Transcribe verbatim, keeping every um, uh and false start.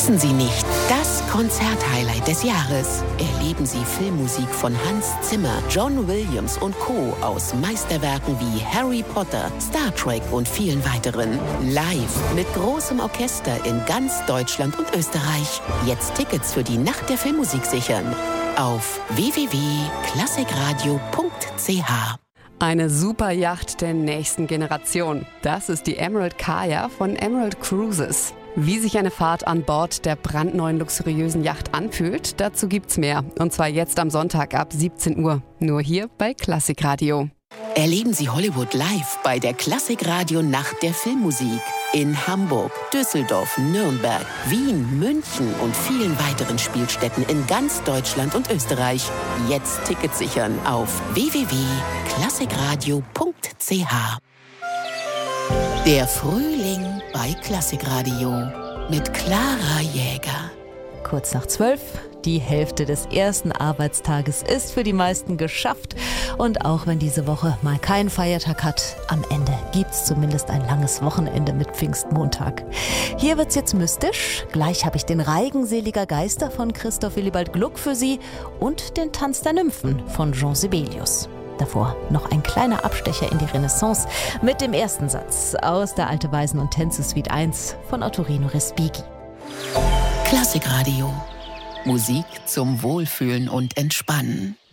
Verpassen Sie nicht das Konzerthighlight des Jahres. Erleben Sie Filmmusik von Hans Zimmer, John Williams und Co. aus Meisterwerken wie Harry Potter, Star Trek und vielen weiteren. Live mit großem Orchester in ganz Deutschland und Österreich. Jetzt Tickets für die Nacht der Filmmusik sichern. Auf w w w punkt klassikradio punkt c h. Eine Superyacht der nächsten Generation. Das ist die Emerald Kaya von Emerald Cruises. Wie sich eine Fahrt an Bord der brandneuen luxuriösen Yacht anfühlt, dazu gibt's mehr. Und zwar jetzt am Sonntag ab siebzehn Uhr. Nur hier bei Klassikradio. Erleben Sie Hollywood live bei der Klassikradio Nacht der Filmmusik. In Hamburg, Düsseldorf, Nürnberg, Wien, München und vielen weiteren Spielstätten in ganz Deutschland und Österreich. Jetzt Tickets sichern auf w w w punkt klassikradio punkt c h. Der Frühling bei Klassikradio mit Clara Jäger. Kurz nach zwölf, die Hälfte des ersten Arbeitstages ist für die meisten geschafft. Und auch wenn diese Woche mal keinen Feiertag hat, am Ende gibt's zumindest ein langes Wochenende mit Pfingstmontag. Hier wird's jetzt mystisch. Gleich habe ich den Reigen seliger Geister von Christoph Willibald Gluck für Sie und den Tanz der Nymphen von Jean Sibelius. Davor noch ein kleiner Abstecher in die Renaissance mit dem ersten Satz aus der Alte Weisen- und Tänze Suite eins von Ottorino Respighi. Klassikradio. Musik zum Wohlfühlen und Entspannen.